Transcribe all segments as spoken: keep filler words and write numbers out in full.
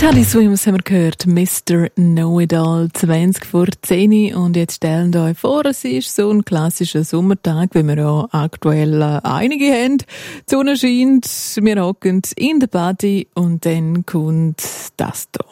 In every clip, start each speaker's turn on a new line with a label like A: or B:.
A: Teddy Swims haben wir gehört, Mister Know-it-all, zwanzig vor zehn. Und jetzt stellen euch vor, es ist so ein klassischer Sommertag, wie wir ja aktuell äh, einige haben. Die Sonne scheint, wir hocken in der Party und dann kommt das hier.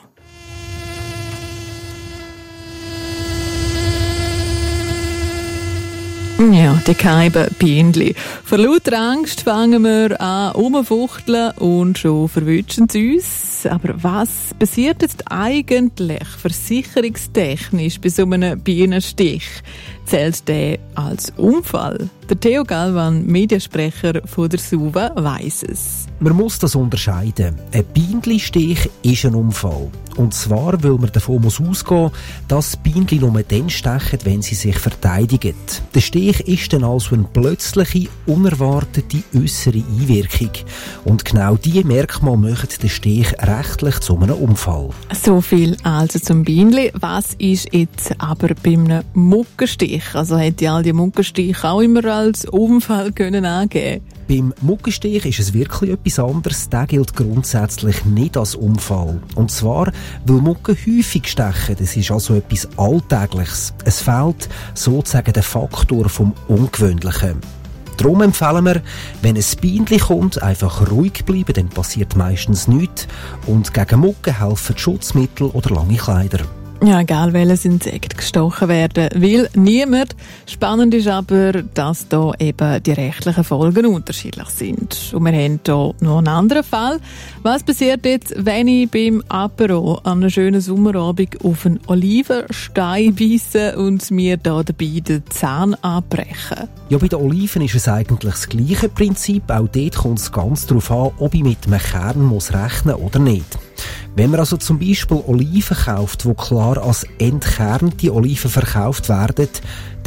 A: Ja, die Keiben Bienenli. Vor lauter Angst fangen wir an rumfuchteln und schon verwünschen sie uns. Aber was passiert jetzt eigentlich versicherungstechnisch bei so einem Bienenstich? Zählt der als Unfall? Der Theo Galvan, Mediensprecher von der SUVA, weiss es.
B: Man muss das unterscheiden. Ein Bienenstich ist ein Unfall. Und zwar, weil man davon muss ausgehen, dass Bienen nur dann stechen, wenn sie sich verteidigen. Der Stich ist dann also eine plötzliche, unerwartete äußere Einwirkung. Und genau diese Merkmale machen den Stich rechtlich zu einem Unfall.
A: So viel also zum Bienenli. Was ist jetzt aber bei einem Muggenstich? Also hätte all die Muggenstiche auch immer als Unfall können angeben?
B: Beim Muggenstich ist es wirklich etwas anderes. Der gilt grundsätzlich nicht als Unfall. Und zwar, weil Muggen häufig stechen. Das ist also etwas Alltägliches. Es fehlt sozusagen der Faktor vom Ungewöhnlichen. Darum empfehlen wir, wenn ein Bienchen kommt, einfach ruhig bleiben, dann passiert meistens nichts. Und gegen Muggen helfen Schutzmittel oder lange Kleider.
A: Ja, egal welches Insekt gestochen werden will, niemand. Spannend ist aber, dass da eben die rechtlichen Folgen unterschiedlich sind. Und wir haben hier noch einen anderen Fall. Was passiert jetzt, wenn ich beim Apero an einem schönen Sommerabend auf einen Olivenstein beisse und mir da dabei den Zahn abbreche?
B: Ja, bei den Oliven ist es eigentlich das gleiche Prinzip. Auch dort kommt es ganz darauf an, ob ich mit einem Kern muss rechnen oder nicht. Wenn man also zum Beispiel Oliven kauft, die klar als entkernte Oliven verkauft werden,